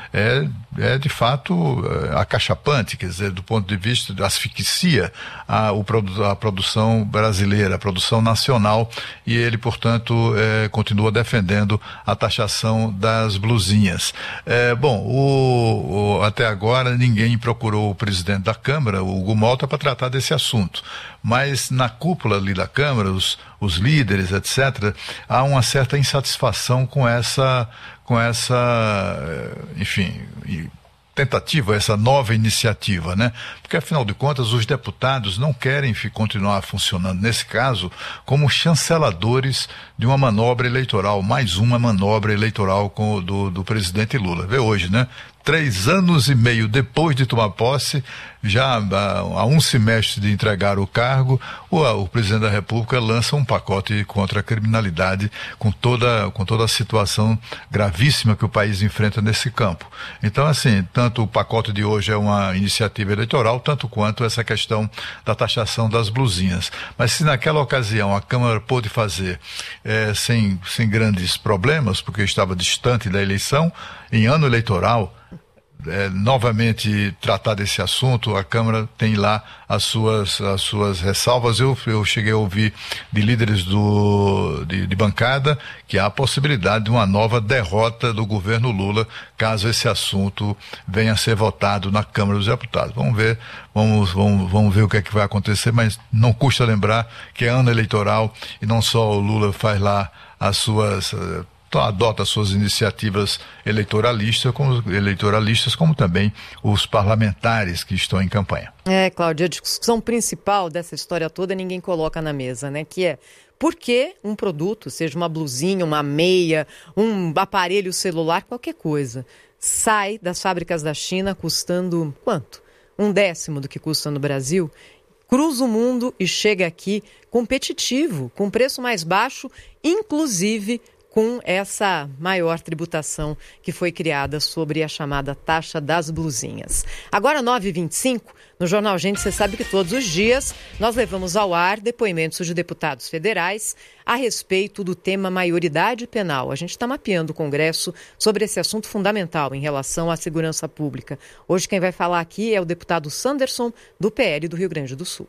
é de fato acachapante, quer dizer, do ponto de vista de asfixia a produção brasileira, a produção nacional, e ele, portanto, continua defendendo a taxação das blusinhas. Até agora ninguém procurou o presidente da Câmara, o Hugo Malta, para tratar desse assunto, mas na cúpula ali da Câmara, os líderes, etc., há uma certa insatisfação com essa enfim, tentativa, essa nova iniciativa, né? Porque, afinal de contas, os deputados não querem continuar funcionando, nesse caso, como chanceladores de uma manobra eleitoral, mais uma manobra eleitoral do presidente Lula. Vê hoje, né? 3 anos e meio depois de tomar posse, já há um semestre de entregar o cargo, o presidente da República lança um pacote contra a criminalidade, com toda a situação gravíssima que o país enfrenta nesse campo. Então, assim, tanto o pacote de hoje é uma iniciativa eleitoral, tanto quanto essa questão da taxação das blusinhas. Mas se naquela ocasião a Câmara pôde fazer sem grandes problemas, porque estava distante da eleição, em ano eleitoral, novamente tratar desse assunto, a Câmara tem lá as suas ressalvas. Eu cheguei a ouvir de líderes de bancada que há a possibilidade de uma nova derrota do governo Lula, caso esse assunto venha a ser votado na Câmara dos Deputados. Vamos ver o que é que vai acontecer, mas não custa lembrar que é ano eleitoral e não só o Lula faz lá adota suas iniciativas eleitoralistas, como também os parlamentares que estão em campanha. Cláudia, a discussão principal dessa história toda ninguém coloca na mesa, né? Que é por que um produto, seja uma blusinha, uma meia, um aparelho celular, qualquer coisa, sai das fábricas da China custando quanto? 1/10 do que custa no Brasil? Cruza o mundo e chega aqui competitivo, com preço mais baixo, inclusive com essa maior tributação que foi criada sobre a chamada taxa das blusinhas. Agora, 9h25, no Jornal Gente, você sabe que todos os dias nós levamos ao ar depoimentos de deputados federais a respeito do tema maioridade penal. A gente está mapeando o Congresso sobre esse assunto fundamental em relação à segurança pública. Hoje quem vai falar aqui é o deputado Sanderson, do PL do Rio Grande do Sul.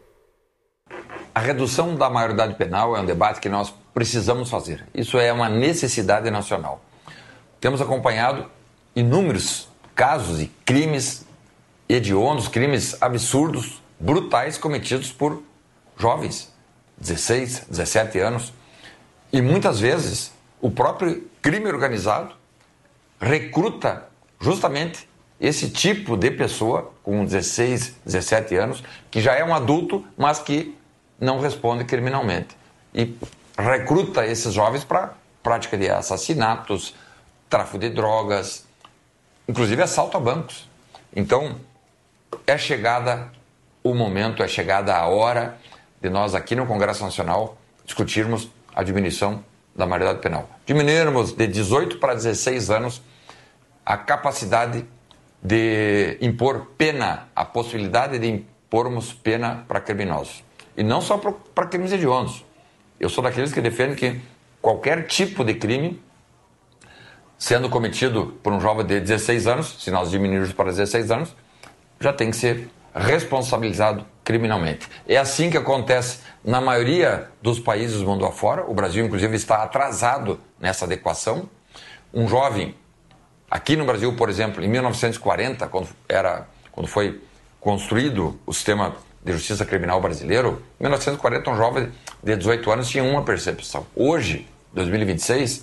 A redução da maioridade penal é um debate que nós precisamos fazer. Isso é uma necessidade nacional. Temos acompanhado inúmeros casos e crimes hediondos, crimes absurdos, brutais, cometidos por jovens, 16, 17 anos. E muitas vezes o próprio crime organizado recruta justamente esse tipo de pessoa com 16, 17 anos, que já é um adulto, mas que não responde criminalmente. E recruta esses jovens para prática de assassinatos, tráfico de drogas, inclusive assalto a bancos. Então, é chegada o momento, é chegada a hora de nós aqui no Congresso Nacional discutirmos a diminuição da maioridade penal. Diminuirmos de 18 para 16 anos a capacidade de impor pena, a possibilidade de impormos pena para criminosos. E não só para crimes hediondos. Eu sou daqueles que defendem que qualquer tipo de crime, sendo cometido por um jovem de 16 anos, se nós diminuirmos para 16 anos, já tem que ser responsabilizado criminalmente. É assim que acontece na maioria dos países do mundo afora. O Brasil, inclusive, está atrasado nessa adequação. Um jovem, aqui no Brasil, por exemplo, em 1940, quando foi construído o sistema de justiça criminal brasileiro, em 1940 um jovem de 18 anos tinha uma percepção. Hoje, 2026,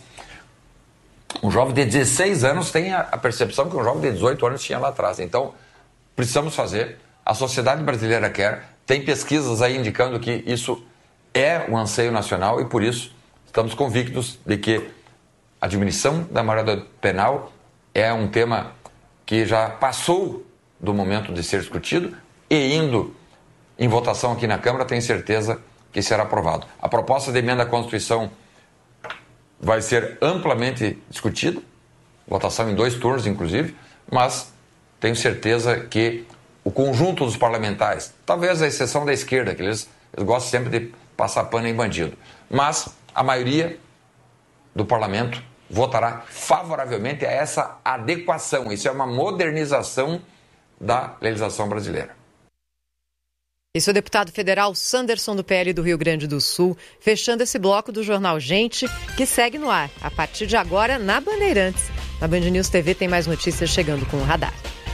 um jovem de 16 anos tem a percepção que um jovem de 18 anos tinha lá atrás. Então, precisamos fazer, a sociedade brasileira quer, tem pesquisas aí indicando que isso é um anseio nacional e por isso estamos convictos de que a diminuição da maioridade penal é um tema que já passou do momento de ser discutido e indo em votação aqui na Câmara, tenho certeza que será aprovado. A proposta de emenda à Constituição vai ser amplamente discutida, votação em 2 turnos, inclusive, mas tenho certeza que o conjunto dos parlamentares, talvez a exceção da esquerda, que eles gostam sempre de passar pano em bandido, mas a maioria do parlamento votará favoravelmente a essa adequação. Isso é uma modernização da legislação brasileira. Esse é o deputado federal Sanderson, do PL do Rio Grande do Sul, fechando esse bloco do Jornal Gente, que segue no ar, a partir de agora, na Bandeirantes. Na Band News TV tem mais notícias chegando com o Radar.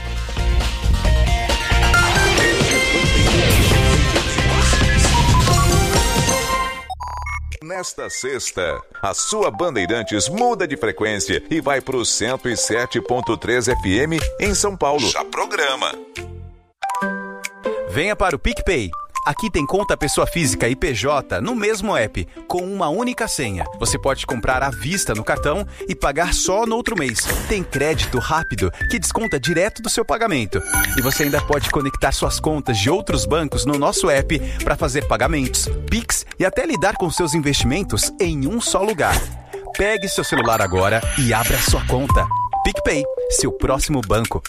Nesta sexta, a sua Bandeirantes muda de frequência e vai para o 107.3 FM em São Paulo. Já programa. Venha para o PicPay. Aqui tem conta pessoa física e PJ no mesmo app, com uma única senha. Você pode comprar à vista no cartão e pagar só no outro mês. Tem crédito rápido que desconta direto do seu pagamento. E você ainda pode conectar suas contas de outros bancos no nosso app para fazer pagamentos, Pix e até lidar com seus investimentos em um só lugar. Pegue seu celular agora e abra sua conta. PicPay, seu próximo banco.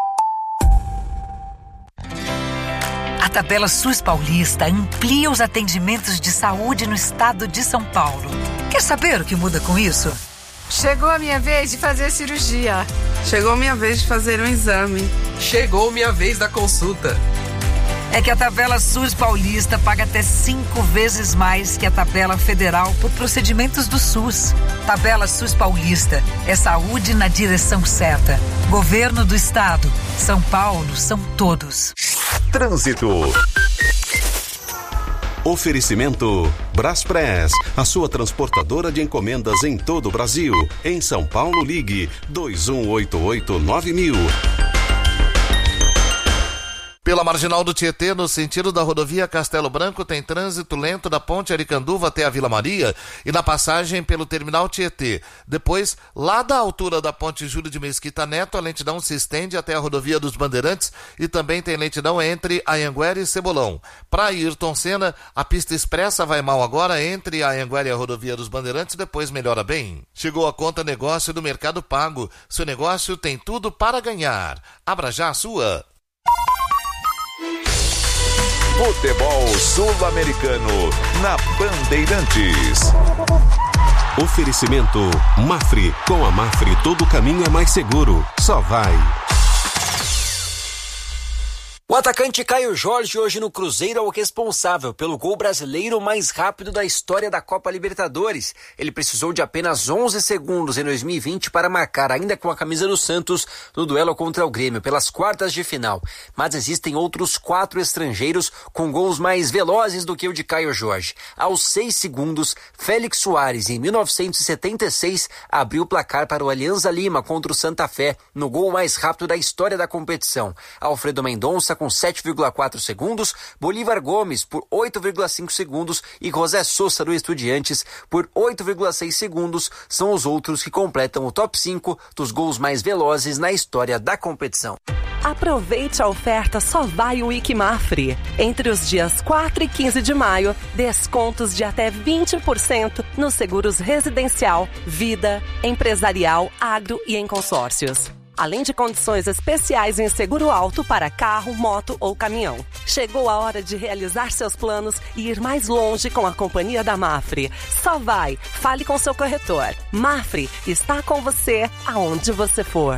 A tabela SUS Paulista amplia os atendimentos de saúde no estado de São Paulo. Quer saber o que muda com isso? Chegou a minha vez de fazer a cirurgia. Chegou a minha vez de fazer um exame. Chegou minha vez da consulta. É que a tabela SUS Paulista paga até 5 vezes mais que a tabela federal por procedimentos do SUS. Tabela SUS Paulista é saúde na direção certa. Governo do Estado. São Paulo são todos. Trânsito. Oferecimento Braspress, a sua transportadora de encomendas em todo o Brasil. Em São Paulo, ligue 2188-9000. Pela Marginal do Tietê, no sentido da rodovia Castelo Branco, tem trânsito lento da Ponte Aricanduva até a Vila Maria e na passagem pelo Terminal Tietê. Depois, lá da altura da Ponte Júlio de Mesquita Neto, a lentidão se estende até a rodovia dos Bandeirantes e também tem lentidão entre Anhanguera e Cebolão. Para Ayrton Senna, a pista expressa vai mal agora entre a Anhanguera e a rodovia dos Bandeirantes, depois melhora bem. Chegou a conta negócio do Mercado Pago. Seu negócio tem tudo para ganhar. Abra já a sua. Futebol Sul-Americano na Bandeirantes. Oferecimento Mafre. Com a Mafre todo caminho é mais seguro. Só vai. O atacante Caio Jorge hoje no Cruzeiro é o responsável pelo gol brasileiro mais rápido da história da Copa Libertadores. Ele precisou de apenas 11 segundos em 2020 para marcar, ainda com a camisa do Santos, no duelo contra o Grêmio pelas quartas de final. Mas existem outros 4 estrangeiros com gols mais velozes do que o de Caio Jorge. Aos 6 segundos, Félix Soares, em 1976, abriu o placar para o Alianza Lima contra o Santa Fé, no gol mais rápido da história da competição. Alfredo Mendonça com 7,4 segundos, Bolívar Gomes por 8,5 segundos e José Sousa do Estudiantes por 8,6 segundos são os outros que completam o top 5 dos gols mais velozes na história da competição. Aproveite a oferta Só Vai Week Mafre. Entre os dias 4 e 15 de maio, descontos de até 20% nos seguros residencial, vida, empresarial, agro e em consórcios. Além de condições especiais em seguro alto para carro, moto ou caminhão. Chegou a hora de realizar seus planos e ir mais longe com a companhia da Mafre. Só vai, fale com seu corretor. Mafre está com você aonde você for.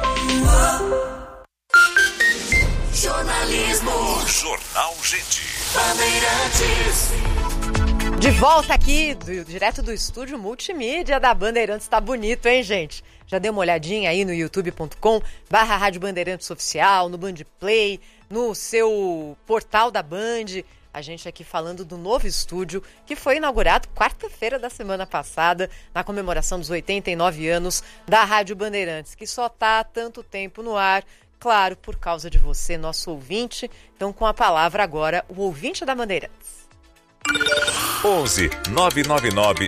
Jornalismo. Jornal Gente. Bandeirantes. De volta aqui, direto do estúdio multimídia da Bandeirantes. Tá bonito, hein, gente? Já deu uma olhadinha aí no youtube.com/Rádio Bandeirantes Oficial, no Band Play, no seu portal da Band. A gente aqui falando do novo estúdio que foi inaugurado quarta-feira da semana passada, na comemoração dos 89 anos da Rádio Bandeirantes, que só tá há tanto tempo no ar, claro, por causa de você, nosso ouvinte. Então, com a palavra agora, o ouvinte da Bandeirantes. 11 999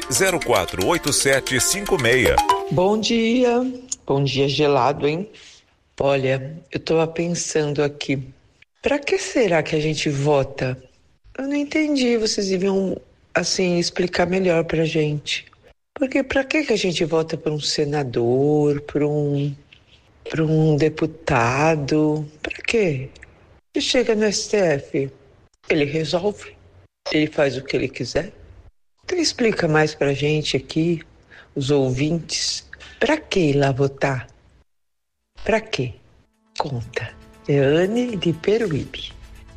048756. Bom dia gelado, hein? Olha, eu tava pensando aqui, pra que será que a gente vota? Eu não entendi, vocês deviam, assim, explicar melhor pra gente. Porque pra que a gente vota por um senador, por um deputado? Pra quê? Se chega no STF, ele resolve, ele faz o que ele quiser. Então explica mais pra gente aqui. os ouvintes, para que ir lá votar? Para quê? Conta. É Anne de Peruíbe.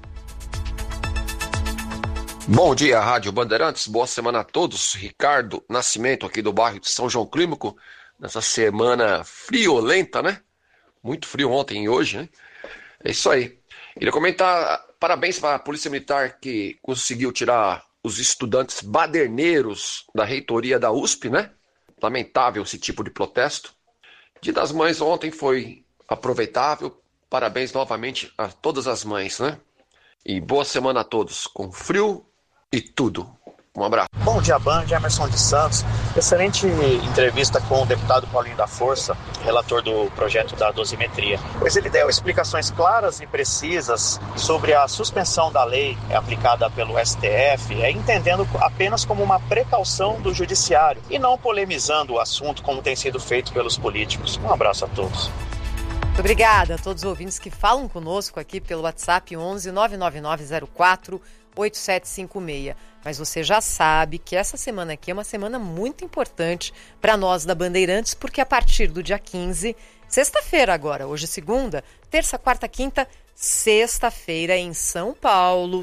Bom dia, Rádio Bandeirantes. Boa semana a todos. Ricardo Nascimento, aqui do bairro de São João Clímaco. Nessa semana friolenta, né? Muito frio ontem e hoje, né? É isso aí. Queria comentar, parabéns para a Polícia Militar que conseguiu tirar os estudantes baderneiros da reitoria da USP, né? Lamentável esse tipo de protesto. Dia das Mães ontem foi aproveitável. Parabéns novamente a todas as mães, né? E boa semana a todos, com frio e tudo. Um abraço. Bom dia, Band, Emerson de Santos. Excelente entrevista com o deputado Paulinho da Força, relator do projeto da dosimetria. Pois ele deu explicações claras e precisas sobre a suspensão da lei aplicada pelo STF, entendendo apenas como uma precaução do judiciário e não polemizando o assunto como tem sido feito pelos políticos. Um abraço a todos. Muito obrigada a todos os ouvintes que falam conosco aqui pelo WhatsApp 11 99904 8756. Mas você já sabe que essa semana aqui é uma semana muito importante para nós da Bandeirantes, porque a partir do dia 15, sexta-feira agora, hoje segunda, terça, quarta, quinta, sexta-feira em São Paulo,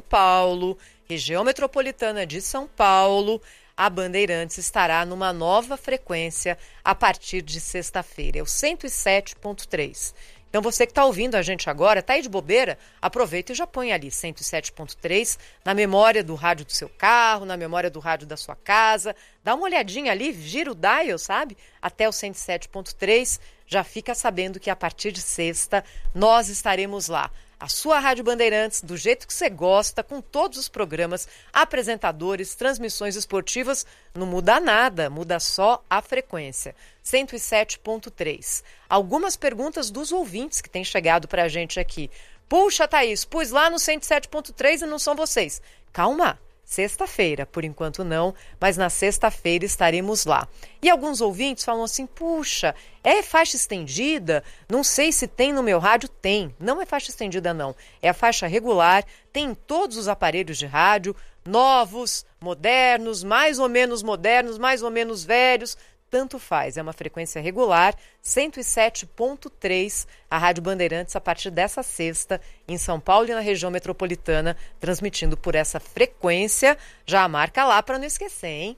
região metropolitana de São Paulo, a Bandeirantes estará numa nova frequência a partir de sexta-feira, é o 107.3. Então você que está ouvindo a gente agora, está aí de bobeira, aproveita e já põe ali 107.3 na memória do rádio do seu carro, na memória do rádio da sua casa, dá uma olhadinha ali, gira o dial, sabe? Até o 107.3, já fica sabendo que a partir de sexta nós estaremos lá. A sua Rádio Bandeirantes, do jeito que você gosta, com todos os programas, apresentadores, transmissões esportivas, não muda nada, muda só a frequência. 107.3. Algumas perguntas dos ouvintes que têm chegado para a gente aqui. Puxa, Thaís, pus lá no 107.3 e não são vocês. Calma, sexta-feira, por enquanto não, mas na sexta-feira estaremos lá. E alguns ouvintes falam assim, puxa, é faixa estendida? Não sei se tem no meu rádio. Tem, não é faixa estendida não, é a faixa regular, tem em todos os aparelhos de rádio, novos, modernos, mais ou menos velhos, tanto faz, é uma frequência regular, 107.3, a Rádio Bandeirantes a partir dessa sexta, em São Paulo e na região metropolitana, transmitindo por essa frequência. Já marca lá para não esquecer, hein?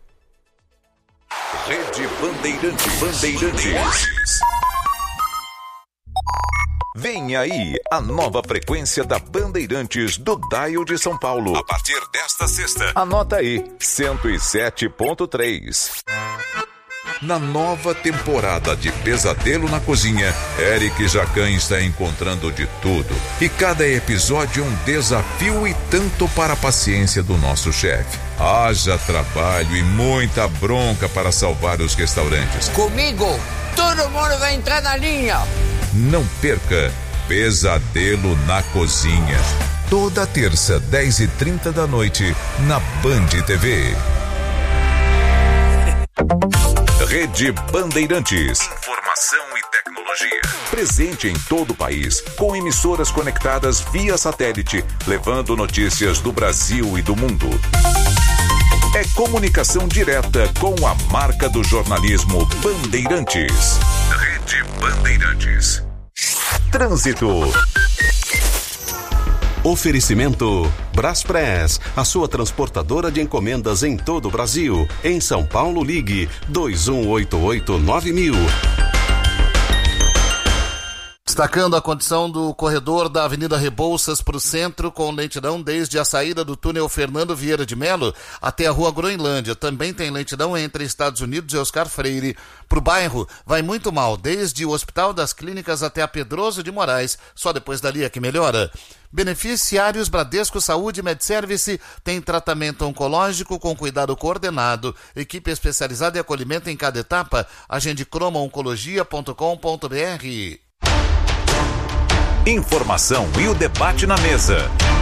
Rede Bandeirantes. Vem aí a nova frequência da Bandeirantes do Dial de São Paulo. A partir desta sexta. Anota aí, 107.3. Na nova temporada de Pesadelo na Cozinha, Eric Jacan está encontrando de tudo. E cada episódio é um desafio e tanto para a paciência do nosso chefe. Haja trabalho e muita bronca para salvar os restaurantes. Comigo, todo mundo vai entrar na linha. Não perca Pesadelo na Cozinha. Toda terça, 10h30 da noite, na Band TV. Rede Bandeirantes. Informação e tecnologia. Presente em todo o país, com emissoras conectadas via satélite, levando notícias do Brasil e do mundo. É comunicação direta com a marca do jornalismo Bandeirantes. Rede Bandeirantes. Trânsito. Oferecimento Braspress, a sua transportadora de encomendas em todo o Brasil. Em São Paulo, ligue 2188-9000. Destacando a condição do corredor da Avenida Rebouças para o centro, com lentidão desde a saída do túnel Fernando Vieira de Melo até a Rua Groenlândia. Também tem lentidão entre Estados Unidos e Oscar Freire. Para o bairro, vai muito mal, desde o Hospital das Clínicas até a Pedroso de Moraes. Só depois dali é que melhora. Beneficiários Bradesco Saúde MedService tem tratamento oncológico com cuidado coordenado, equipe especializada em acolhimento em cada etapa. Agende cromaoncologia.com.br. Informação e o debate na mesa.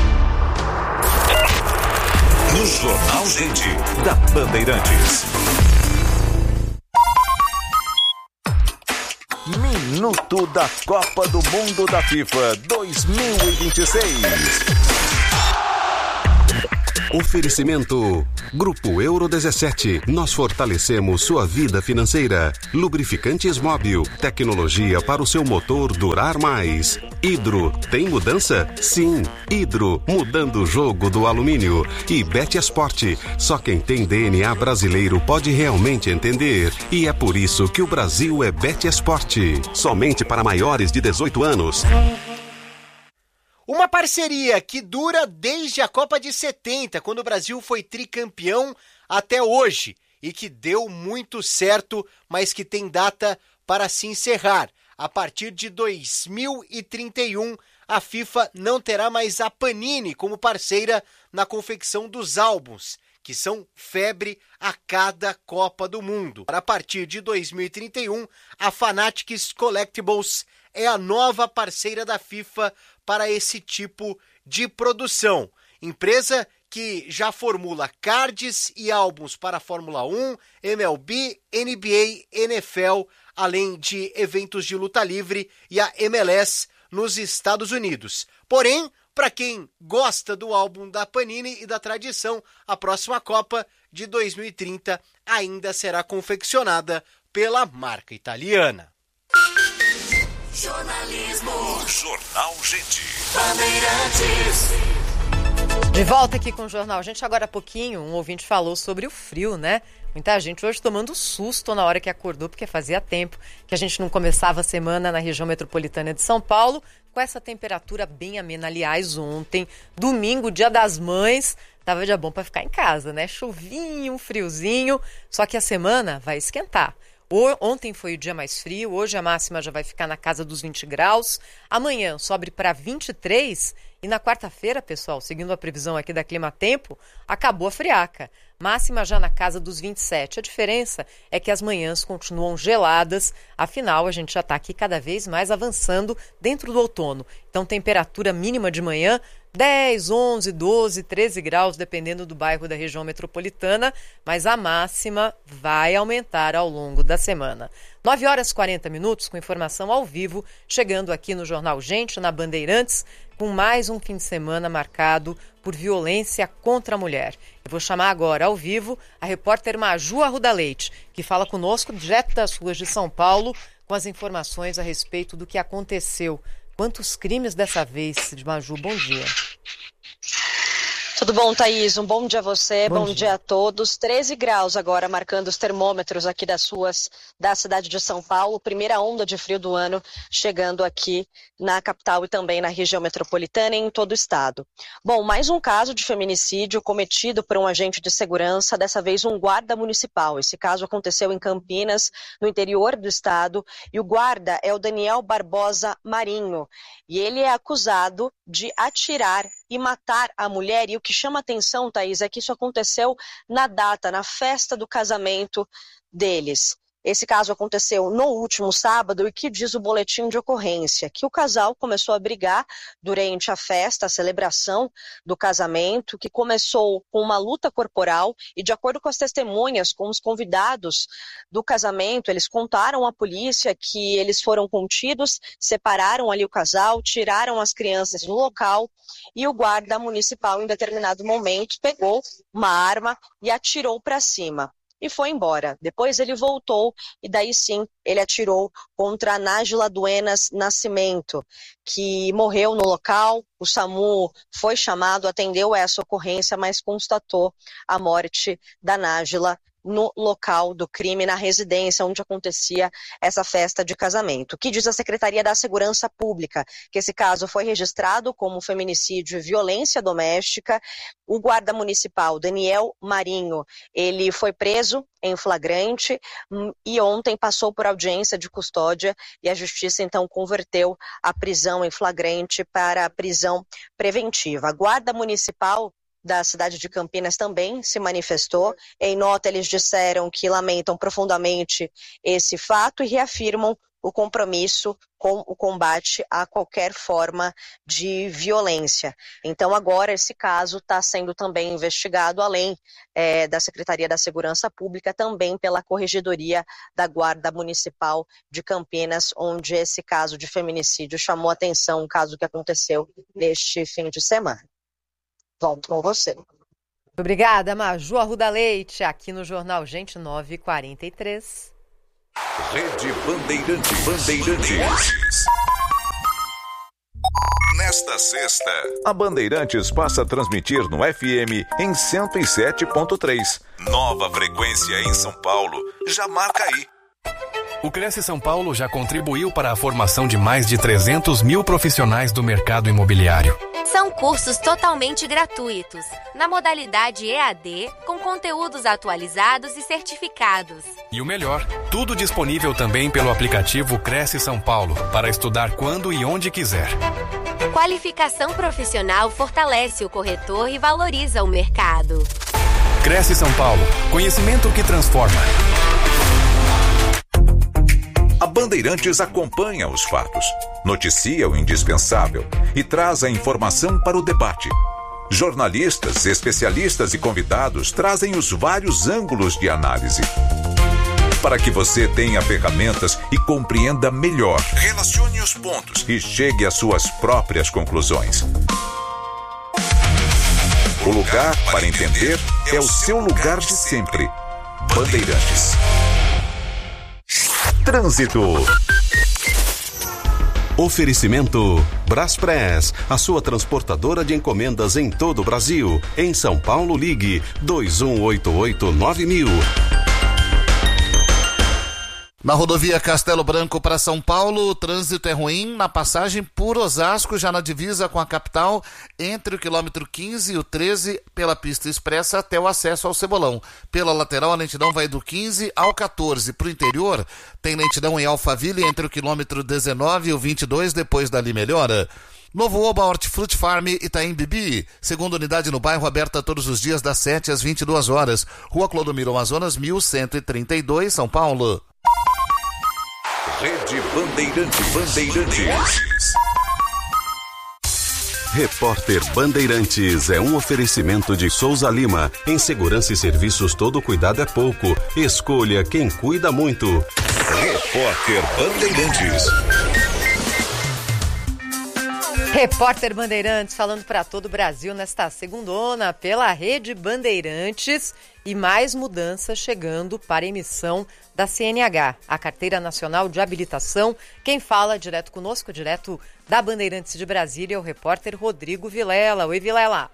No Jornal Gente, da Bandeirantes. Minuto da Copa do Mundo da FIFA 2026. Oferecimento Grupo Euro 17. Nós fortalecemos sua vida financeira. Lubrificantes Móbil. Tecnologia para o seu motor durar mais. Hidro. Tem mudança? Sim. Hidro. Mudando o jogo do alumínio. E Betesport. Só quem tem DNA brasileiro pode realmente entender. E é por isso que o Brasil é Betesport. Somente para maiores de 18 anos. Uma parceria que dura desde a Copa de 70, quando o Brasil foi tricampeão, até hoje, e que deu muito certo, mas que tem data para se encerrar. A partir de 2031, a FIFA não terá mais a Panini como parceira na confecção dos álbuns, que são febre a cada Copa do Mundo. A partir de 2031, a Fanatics Collectibles é a nova parceira da FIFA para esse tipo de produção. Empresa que já formula cards e álbuns para a Fórmula 1, MLB, NBA, NFL, além de eventos de luta livre e a MLS nos Estados Unidos. Porém, para quem gosta do álbum da Panini e da tradição, a próxima Copa de 2030 ainda será confeccionada pela marca italiana. Jornalismo. Jornal Gente. Bandeirantes. De volta aqui com o Jornal Gente. Agora há pouquinho, um ouvinte falou sobre o frio, né? Muita gente hoje tomando susto na hora que acordou, porque fazia tempo que a gente não começava a semana na região metropolitana de São Paulo com essa temperatura bem amena. Aliás, ontem, domingo, Dia das Mães, tava dia bom para ficar em casa, né? Chuvinho, friozinho, só que a semana vai esquentar. Ontem foi o dia mais frio, hoje a máxima já vai ficar na casa dos 20 graus. Amanhã sobe para 23 e na quarta-feira, pessoal, seguindo a previsão aqui da Clima Tempo, acabou a friaca. Máxima já na casa dos 27. A diferença é que as manhãs continuam geladas, afinal a gente já está aqui cada vez mais avançando dentro do outono. Então temperatura mínima de manhã 10, 11, 12, 13 graus, dependendo do bairro da região metropolitana, mas a máxima vai aumentar ao longo da semana. 9 horas e 40 minutos, com informação ao vivo, chegando aqui no Jornal Gente, na Bandeirantes, com mais um fim de semana marcado por violência contra a mulher. Eu vou chamar agora ao vivo a repórter Maju Arruda Leite, que fala conosco direto das ruas de São Paulo, com as informações a respeito do que aconteceu. Quantos crimes dessa vez, Maju? Bom dia. Tudo bom, Thaís? Um bom dia a você, bom dia a todos. 13 graus agora, marcando os termômetros aqui das ruas da cidade de São Paulo. Primeira onda de frio do ano chegando aqui na capital e também na região metropolitana e em todo o estado. Bom, mais um caso de feminicídio cometido por um agente de segurança, dessa vez um guarda municipal. Esse caso aconteceu em Campinas, no interior do estado, e o guarda é o Daniel Barbosa Marinho. E ele é acusado de atirar e matar a mulher. E o que chama atenção, Thaís, é que isso aconteceu na data, na festa do casamento deles. Esse caso aconteceu no último sábado e que diz o boletim de ocorrência? Que o casal começou a brigar durante a festa, a celebração do casamento, que começou com uma luta corporal e, de acordo com as testemunhas, com os convidados do casamento, eles contaram à polícia que eles foram contidos, separaram ali o casal, tiraram as crianças do local e o guarda municipal, em determinado momento, pegou uma arma e atirou para cima. E foi embora. Depois ele voltou e daí sim ele atirou contra a Nájila Duenas Nascimento, que morreu no local. O SAMU foi chamado, atendeu essa ocorrência, mas constatou a morte da Nájila no local do crime, na residência onde acontecia essa festa de casamento. O que diz a Secretaria da Segurança Pública? Que esse caso foi registrado como feminicídio e violência doméstica. O guarda municipal, Daniel Marinho, ele foi preso em flagrante e ontem passou por audiência de custódia e a justiça então converteu a prisão em flagrante para a prisão preventiva. A guarda municipal da cidade de Campinas também se manifestou. Em nota, eles disseram que lamentam profundamente esse fato e reafirmam o compromisso com o combate a qualquer forma de violência. Então, agora, esse caso está sendo também investigado, além da Secretaria da Segurança Pública, também pela Corregedoria da Guarda Municipal de Campinas, onde esse caso de feminicídio chamou atenção, um caso que aconteceu neste fim de semana. Volto com você. Muito obrigada, Maju Arruda Leite, aqui no Jornal Gente 9h43. Rede Bandeirantes. Nesta sexta, a Bandeirantes passa a transmitir no FM em 107.3. Nova frequência em São Paulo. Já marca aí. O Cresce São Paulo já contribuiu para a formação de mais de 300 mil profissionais do mercado imobiliário. São cursos totalmente gratuitos, na modalidade EAD, com conteúdos atualizados e certificados. E o melhor, tudo disponível também pelo aplicativo Cresce São Paulo, para estudar quando e onde quiser. Qualificação profissional fortalece o corretor e valoriza o mercado. Cresce São Paulo, conhecimento que transforma. A Bandeirantes acompanha os fatos, noticia o indispensável e traz a informação para o debate. Jornalistas, especialistas e convidados trazem os vários ângulos de análise, para que você tenha ferramentas e compreenda melhor. Relacione os pontos e chegue às suas próprias conclusões. O lugar para entender é o seu lugar de sempre. Bandeirantes. Trânsito. Oferecimento Braspress, a sua transportadora de encomendas em todo o Brasil. Em São Paulo, ligue 2188-9000. Na rodovia Castelo Branco para São Paulo, o trânsito é ruim na passagem por Osasco, já na divisa com a capital, entre o quilômetro 15 e o 13, pela pista expressa até o acesso ao Cebolão. Pela lateral, a lentidão vai do 15 ao 14. Para o interior, tem lentidão em Alphaville entre o quilômetro 19 e o 22, depois dali melhora. Novo Oba Hortifruti Farm Itaim Bibi, segunda unidade no bairro, aberta todos os dias das 7 às 22 horas. Rua Clodomiro Amazonas, 1132, São Paulo. Rede Bandeirantes. Repórter Bandeirantes é um oferecimento de Souza Lima. Em segurança e serviços, todo cuidado é pouco. Escolha quem cuida muito. Repórter Bandeirantes. Repórter Bandeirantes falando para todo o Brasil nesta segundona pela Rede Bandeirantes e mais mudanças chegando para emissão da CNH, a Carteira Nacional de Habilitação. Quem fala direto conosco, direto da Bandeirantes de Brasília, é o repórter Rodrigo Vilela. Oi, Vilela.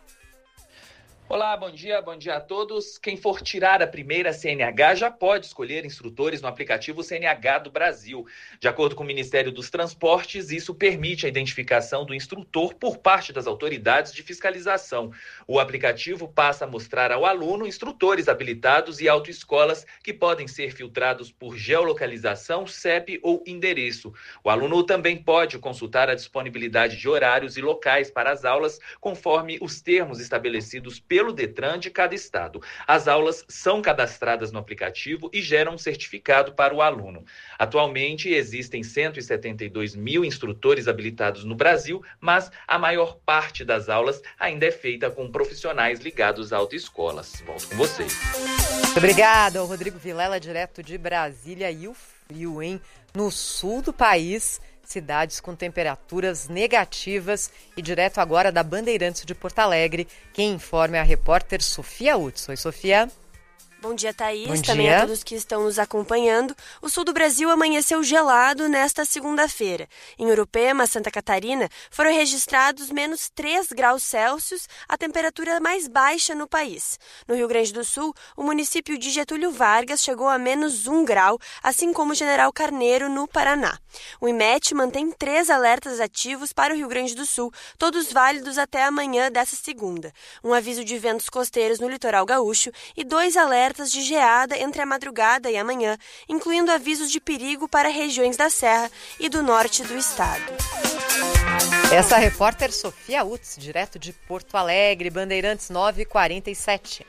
Olá, bom dia a todos. Quem for tirar a primeira CNH já pode escolher instrutores no aplicativo CNH do Brasil. De acordo com o Ministério dos Transportes, isso permite a identificação do instrutor por parte das autoridades de fiscalização. O aplicativo passa a mostrar ao aluno instrutores habilitados e autoescolas que podem ser filtrados por geolocalização, CEP ou endereço. O aluno também pode consultar a disponibilidade de horários e locais para as aulas, conforme os termos estabelecidos pelo Detran de cada estado. As aulas são cadastradas no aplicativo e geram um certificado para o aluno. Atualmente, existem 172 mil instrutores habilitados no Brasil, mas a maior parte das aulas ainda é feita com profissionais ligados a autoescolas. Volto com vocês. Muito obrigada, Rodrigo Vilela, direto de Brasília. E o frio, hein? No sul do país, cidades com temperaturas negativas. E direto agora da Bandeirantes de Porto Alegre, quem informa é a repórter Sofia Utz. Oi, Sofia. Bom dia, Thaís. Bom Também dia. a todos que estão nos acompanhando. O sul do Brasil amanheceu gelado nesta segunda-feira. Em Urupema, Santa Catarina, foram registrados menos 3 graus Celsius, a temperatura mais baixa no país. No Rio Grande do Sul, o município de Getúlio Vargas chegou a menos 1 grau, assim como General Carneiro, no Paraná. O IMET mantém 3 alertas ativos para o Rio Grande do Sul, todos válidos até amanhã dessa segunda. Um aviso de ventos costeiros no litoral gaúcho e 2 alertas de geada entre a madrugada e amanhã, incluindo avisos de perigo para regiões da Serra e do norte do estado. Essa é a repórter Sofia Utz, direto de Porto Alegre, Bandeirantes 9h47.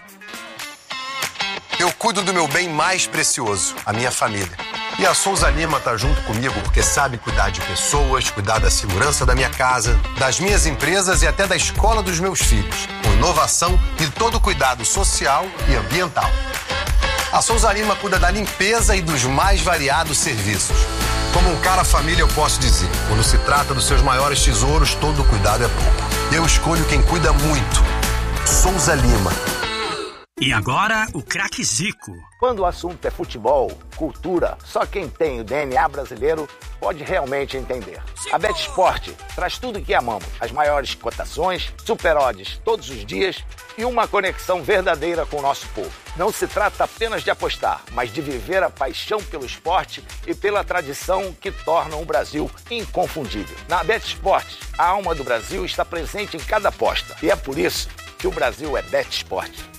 Eu cuido do meu bem mais precioso, a minha família. E a Souza Lima está junto comigo porque sabe cuidar de pessoas, cuidar da segurança da minha casa, das minhas empresas e até da escola dos meus filhos, com inovação e todo cuidado social e ambiental. A Souza Lima cuida da limpeza e dos mais variados serviços. Como um cara família, eu posso dizer, quando se trata dos seus maiores tesouros, todo cuidado é pouco. Eu escolho quem cuida muito. Souza Lima. E agora, o craque Zico. Quando o assunto é futebol, cultura, só quem tem o DNA brasileiro pode realmente entender. A BetSport traz tudo o que amamos. As maiores cotações, super odds todos os dias e uma conexão verdadeira com o nosso povo. Não se trata apenas de apostar, mas de viver a paixão pelo esporte e pela tradição que tornam o Brasil inconfundível. Na BetSport, a alma do Brasil está presente em cada aposta. E é por isso que o Brasil é BetSport.